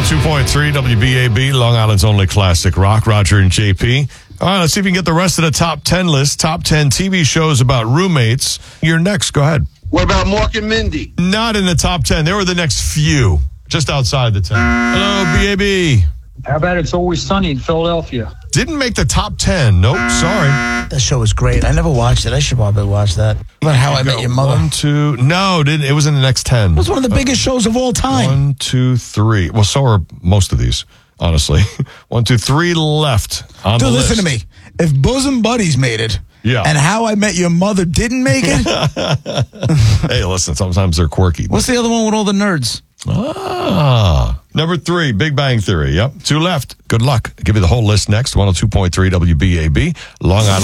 102.3 WBAB, Long Island's only classic rock. Roger and JP. All right, let's see if we can get the rest of the top 10 list. Top 10 TV shows about roommates. You're next. Go ahead. What about Mork and Mindy? Not in the top 10. They were the next few, just outside the 10. Hello, BAB. How about It's Always Sunny in Philadelphia? Didn't make the top 10. Nope, sorry. That show was great. I never watched it. I should probably watch that. About How I Met Your Mother. 1, 2. No, it was in the next 10. It was one of the biggest shows of all time. 1, 2, 3. Well, so are most of these, honestly. 1, 2, 3 left on the list. Dude, listen to me. If Bosom Buddies made it, yeah, and How I Met Your Mother didn't make it. Hey, listen, sometimes they're quirky. What's the other one with all the nerds? Number 3, Big Bang Theory. Yep, 2 left. Good luck. I'll give you the whole list next. 102.3 WBAB, Long Island.